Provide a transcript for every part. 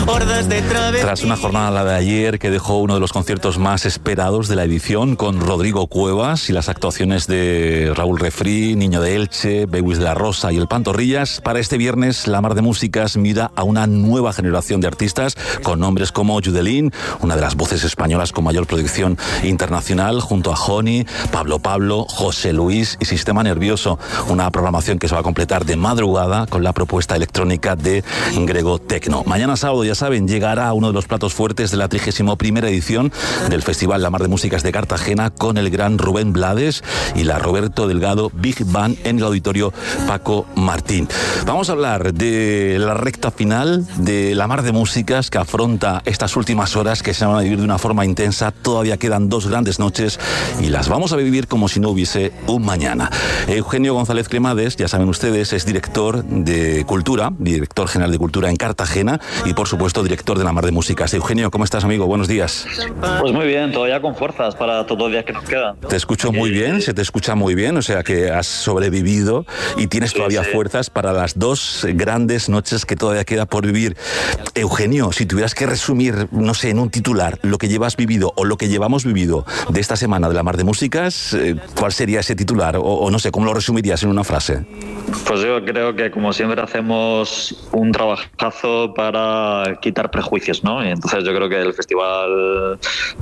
Tras una jornada, la de ayer, que dejó uno de los conciertos más esperados de la edición, con Rodrigo Cuevas y las actuaciones de Raúl Refri, Niño de Elche, Bewis de la Rosa y el Pantorrillas, para este viernes La Mar de Músicas mira a una nueva generación de artistas con nombres como Judelín, una de las voces españolas con mayor proyección internacional, junto a Joni, Pablo Pablo, José Luis y Sistema Nervioso. Una programación que se va a completar de madrugada con la propuesta electrónica de Grego Tecno. Mañana sábado, ya saben, llegará uno de los platos fuertes de la 31ª edición del Festival La Mar de Músicas de Cartagena, con el gran Rubén Blades y la Roberto Delgado Big Band en el auditorio Paco Martín. Vamos a hablar de la recta final de La Mar de Músicas, que afronta estas últimas horas que se van a vivir de una forma intensa. Todavía quedan 2 grandes noches y las vamos a vivir como si no hubiese un mañana. Eugenio González Cremades, ya saben ustedes, es director de Cultura, director general de Cultura en Cartagena y, por supuesto, director de La Mar de Músicas. Eugenio, ¿cómo estás, amigo? Buenos días. Pues muy bien, todavía con fuerzas para todos los días que nos quedan, ¿no? Te escucho muy bien, se te escucha muy bien, o sea que has sobrevivido y tienes todavía fuerzas para las 2 grandes noches que todavía queda por vivir. Eugenio, si tuvieras que resumir, no sé, en un titular, lo que llevas vivido o lo que llevamos vivido de esta semana de La Mar de Músicas, ¿cuál sería ese titular? O no sé, ¿cómo lo resumirías en una frase? Pues yo creo que, como siempre, hacemos un trabajazo para quitar prejuicios, ¿no? Y entonces yo creo que el festival,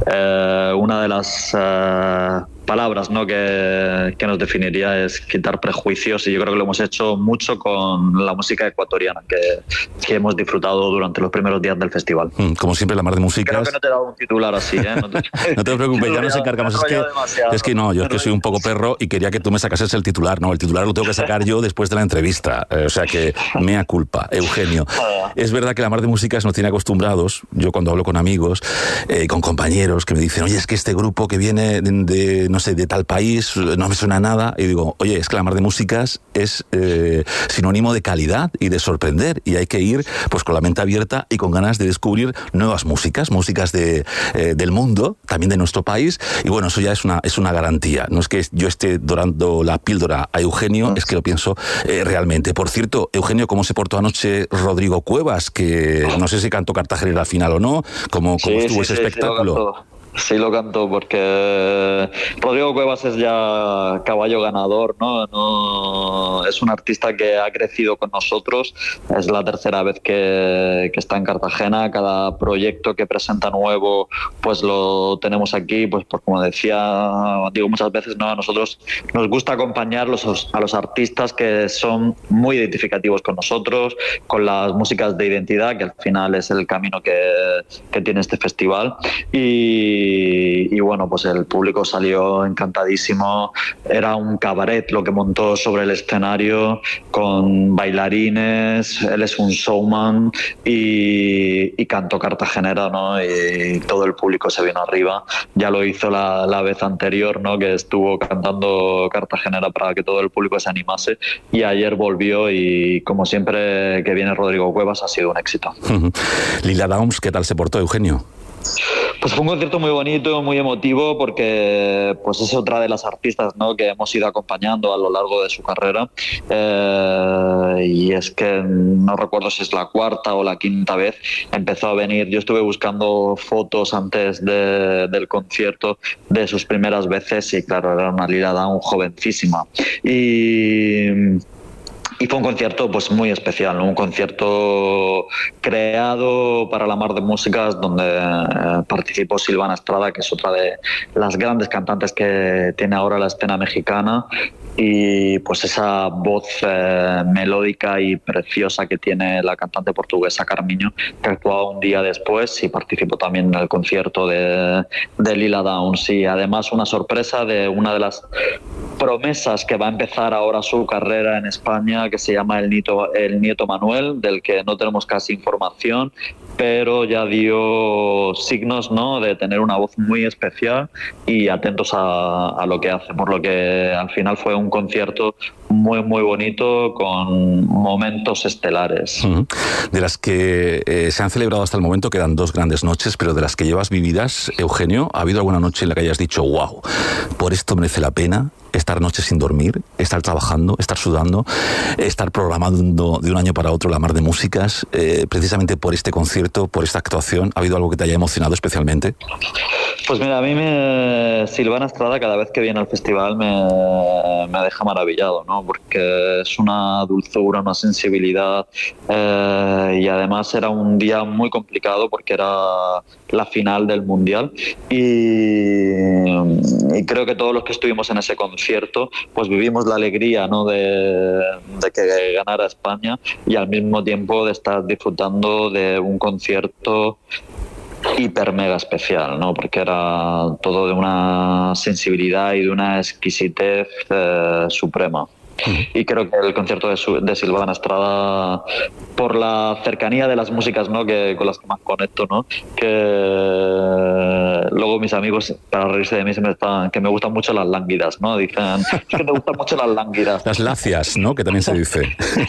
una de las palabras, ¿no?, que nos definiría es quitar prejuicios, y yo creo que lo hemos hecho mucho con la música ecuatoriana que hemos disfrutado durante los primeros días del festival. Como siempre, La Mar de Músicas... Creo que no te he dado un titular así, ¿eh? No te preocupes, ya nos encargamos. Es que no, yo es que soy un poco perro y quería que tú me sacases el titular. No, el titular lo tengo que sacar yo después de la entrevista. O sea que, mea culpa, Eugenio. Es verdad que La Mar de Músicas nos tiene acostumbrados, yo cuando hablo con amigos, con compañeros que me dicen, oye, es que este grupo que viene de no sé, de tal país, no me suena nada, y digo, oye, es que La Mar de Músicas es sinónimo de calidad y de sorprender, y hay que ir pues con la mente abierta y con ganas de descubrir nuevas músicas del mundo, también de nuestro país, y bueno, eso ya es una garantía. No es que yo esté dorando la píldora a Eugenio, es que lo pienso realmente. Por cierto, Eugenio, ¿cómo se portó anoche Rodrigo Cuevas? Que no sé si cantó Cartagena al final o no, ¿cómo estuvo ese espectáculo? Sí, lo canto, porque Rodrigo Cuevas es ya caballo ganador, ¿no? Es un artista que ha crecido con nosotros. Es la 3ª vez que está en Cartagena. Cada proyecto que presenta nuevo, pues lo tenemos aquí. Pues como digo muchas veces, ¿no?, a nosotros nos gusta acompañar a los artistas que son muy identificativos con nosotros, con las músicas de identidad, que al final es el camino que tiene este festival. Y bueno, pues el público salió encantadísimo. Era un cabaret lo que montó sobre el escenario, con bailarines. Él es un showman y cantó cartagenera, ¿no? Y todo el público se vino arriba. Ya lo hizo la vez anterior, ¿no?, que estuvo cantando cartagenera para que todo el público se animase, y ayer volvió, y como siempre que viene Rodrigo Cuevas ha sido un éxito. Lila Downs, ¿qué tal se portó, Eugenio? Pues fue un concierto muy bonito, muy emotivo, porque pues es otra de las artistas, ¿no?, que hemos ido acompañando a lo largo de su carrera, y es que no recuerdo si es la 4ª o la 5ª vez empezó a venir. Yo estuve buscando fotos antes del concierto de sus primeras veces, y claro, era una Lila Downs jovencísima, y fue un concierto pues muy especial, ¿no? Un concierto creado para La Mar de Músicas, donde participó Silvana Estrada, que es otra de las grandes cantantes que tiene ahora la escena mexicana, y pues esa voz melódica y preciosa que tiene la cantante portuguesa Carmiño, que actuaba un día después y participó también en el concierto de Lila Downs. Y además una sorpresa de una de las promesas que va a empezar ahora su carrera en España, que se llama el Nieto Manuel, del que no tenemos casi información, pero ya dio signos, ¿no?, de tener una voz muy especial, y atentos a lo que hace, por lo que al final fue un concierto muy muy bonito, con momentos estelares. De las que se han celebrado hasta el momento quedan 2 grandes noches, pero de las que llevas vividas, Eugenio, ¿ha habido alguna noche en la que hayas dicho, wow, por esto merece la pena estar noches sin dormir, estar trabajando, estar sudando, estar programando de un año para otro la mar de músicas, precisamente por este concierto, por esta actuación? ¿Ha habido algo que te haya emocionado especialmente? Pues mira, a mí Silvana Estrada cada vez que viene al festival me deja maravillado, ¿no? Porque es una dulzura, una sensibilidad, y además era un día muy complicado porque era la final del Mundial y creo que todos los que estuvimos en ese concierto pues vivimos la alegría, ¿no? de que ganara España y al mismo tiempo de estar disfrutando de un concierto hiper mega especial, ¿no? Porque era todo de una sensibilidad y de una exquisitez suprema. Y creo que el concierto de Silvana Estrada, por la cercanía de las músicas, ¿no? Que con las que más conecto, ¿no? Que luego mis amigos, para reírse de mí, que me gustan mucho las lánguidas, ¿no? Dicen, es que te gustan mucho las lánguidas. Las lacias, ¿no? Que también se dice.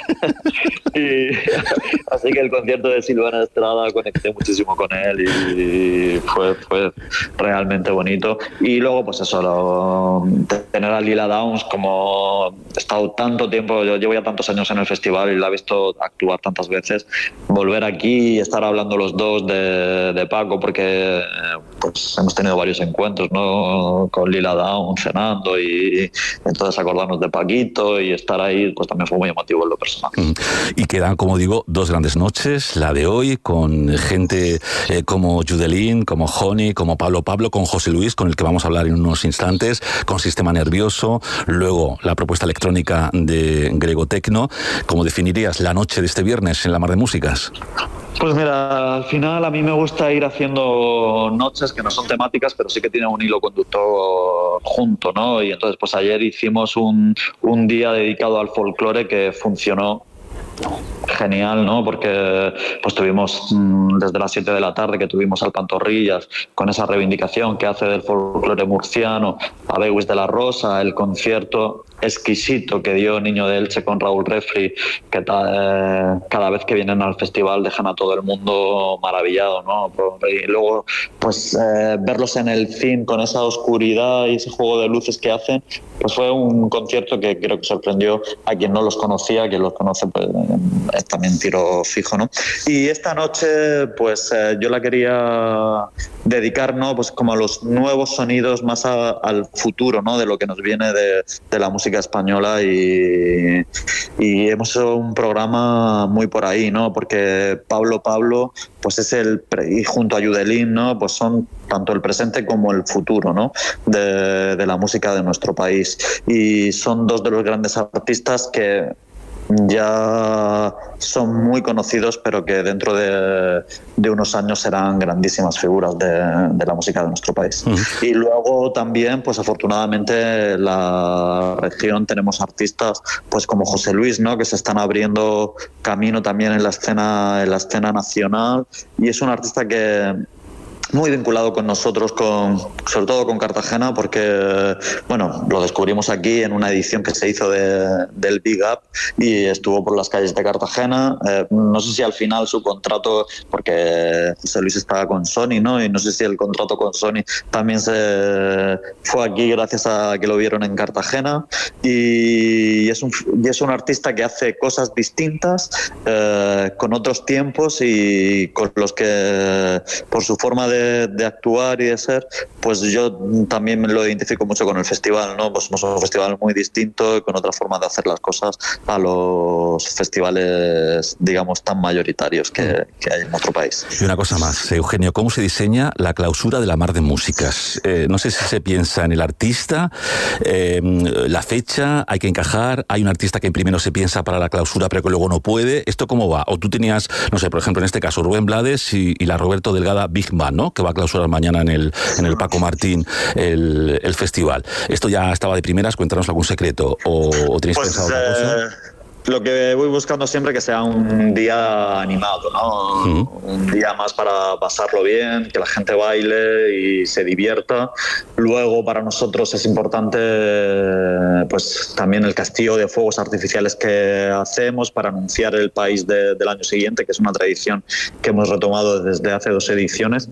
Así que el concierto de Silvana Estrada conecté muchísimo con él y fue realmente bonito. Y luego, pues eso, tener a Lila Downs, como he estado tanto tiempo, yo llevo ya tantos años en el festival y la he visto actuar tantas veces, volver aquí y estar hablando los dos de Paco, porque pues hemos tenido varios encuentros, ¿no? Con Lila Downs cenando y entonces acordarnos de Paquito y estar ahí, pues también fue muy emotivo en lo personal. Y quedan, como digo, dos grandes noches, la de hoy, con gente como Judelín, como Joni, como Pablo, con José Luis, con el que vamos a hablar en unos instantes, con Sistema Nervioso, luego la propuesta electrónica de Grego Tecno. ¿Cómo definirías la noche de este viernes en la Mar de Músicas? Pues mira, al final a mí me gusta ir haciendo noches que no son temáticas, pero sí que tienen un hilo conductor junto, ¿no? Y entonces pues ayer hicimos un día dedicado al folclore que funcionó genial, ¿no? Porque pues tuvimos desde las 7 de la tarde que tuvimos al Pantorrillas con esa reivindicación que hace del folclore murciano, a Bewis de la Rosa, el concierto exquisito que dio Niño de Elche con Raúl Refri, que cada vez que vienen al festival dejan a todo el mundo maravillado, ¿no? Y luego pues verlos en el cine con esa oscuridad y ese juego de luces que hacen, pues fue un concierto que creo que sorprendió a quien no los conocía, quien los conoce pues es también tiro fijo, ¿no? Y esta noche pues yo la quería dedicar, ¿no? Pues como a los nuevos sonidos, más al futuro, ¿no? De lo que nos viene de la música española y hemos hecho un programa muy por ahí, ¿no? Porque Pablo pues es y junto a Judelín, ¿no? Pues son tanto el presente como el futuro, ¿no? De la música de nuestro país y son dos de los grandes artistas que ya son muy conocidos, pero que dentro de unos años serán grandísimas figuras de la música de nuestro país. Y luego también, pues afortunadamente en la región tenemos artistas pues como José Luis, ¿no? Que se están abriendo camino también en la escena nacional y es un artista que muy vinculado con nosotros, sobre todo con Cartagena, porque bueno, lo descubrimos aquí en una edición que se hizo del Big Up y estuvo por las calles de Cartagena. No sé si al final su contrato, porque José Luis estaba con Sony, ¿no? Y no sé si el contrato con Sony también se fue aquí gracias a que lo vieron en Cartagena y es un artista que hace cosas distintas, con otros tiempos y con los que por su forma de actuar y de ser, pues yo también me lo identifico mucho con el festival, ¿no? Pues somos un festival muy distinto y con otra forma de hacer las cosas a los festivales, digamos, tan mayoritarios que hay en nuestro país. Y una cosa más, Eugenio, ¿cómo se diseña la clausura de la Mar de Músicas? No sé si se piensa en el artista, la fecha, hay que encajar, hay un artista que primero se piensa para la clausura pero que luego no puede. ¿Esto cómo va? O tú tenías, no sé, por ejemplo, en este caso, Rubén Blades y la Roberto Delgada Big Band, ¿no? Que va a clausurar mañana en el Paco Martín el festival. ¿Esto ya estaba de primeras? Cuéntanos algún secreto. ¿O tenéis pensado otra cosa? Lo que voy buscando siempre que sea un día animado, ¿no? Un día más para pasarlo bien, que la gente baile y se divierta. Luego para nosotros es importante pues también el castillo de fuegos artificiales que hacemos para anunciar el país del año siguiente, que es una tradición que hemos retomado desde hace 2 ediciones.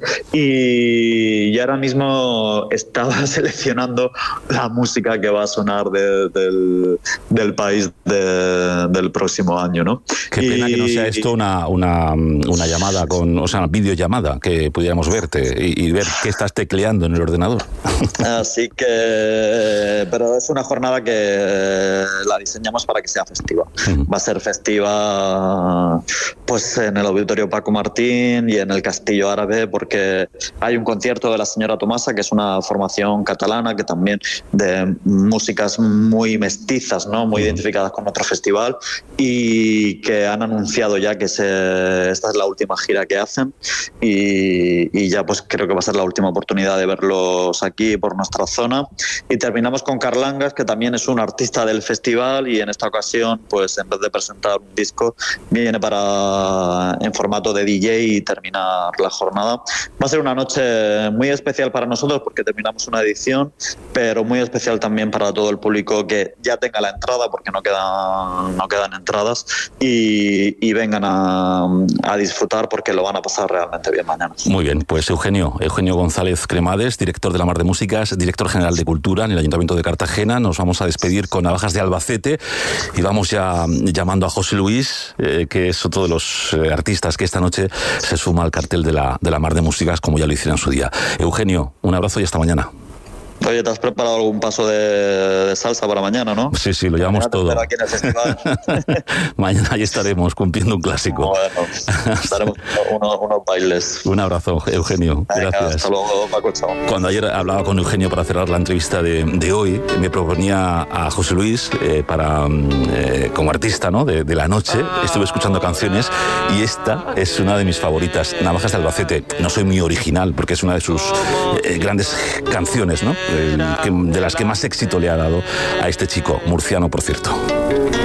Y ahora mismo estaba seleccionando la música que va a sonar del país del próximo año, ¿no? Qué pena que no sea esto una llamada o sea, una videollamada, que pudiéramos verte y ver qué estás tecleando en el ordenador. Así que, pero es una jornada que la diseñamos para que sea festiva. Va a ser festiva pues en el Auditorio Paco Martín y en el Castillo Árabe, porque hay un concierto de la señora Tomasa, que es una formación catalana que también de músicas muy mestizas, ¿no? Muy identificadas con otro festival, y que han anunciado ya que esta es la última gira que hacen y ya pues creo que va a ser la última oportunidad de verlos aquí por nuestra zona. Y terminamos con Carlangas, que también es un artista del festival, y en esta ocasión pues en vez de presentar un disco viene en formato de DJ y terminar la jornada. Va a ser una noche muy especial para nosotros porque terminamos una edición, pero muy especial también para todo el público que ya tenga la entrada, porque no quedan entradas, y vengan a disfrutar porque lo van a pasar realmente bien mañana. Muy bien, pues Eugenio González Cremades, director de la Mar de Músicas, director general de Cultura en el Ayuntamiento de Cartagena. Nos vamos a despedir con Navajas de Albacete y vamos ya llamando a José Luis, que es otro de los artistas que esta noche se suma al cartel de la Mar de Músicas, como ya lo hicieron en su día. Eugenio, un abrazo y hasta mañana. Oye, ¿te has preparado algún paso de salsa para mañana, no? Sí, lo llevamos todo. Aquí en el festival. Mañana ahí estaremos cumpliendo un clásico. Bueno, estaremos unos bailes. Un abrazo, Eugenio. Gracias. Hasta luego, Paco, chao. Cuando ayer hablaba con Eugenio para cerrar la entrevista de hoy, me proponía a José Luis como artista, ¿no? de la noche. Estuve escuchando canciones y esta es una de mis favoritas, Navajas de Albacete. No soy muy original porque es una de sus grandes canciones, ¿no? De las que más éxito le ha dado a este chico, murciano, por cierto.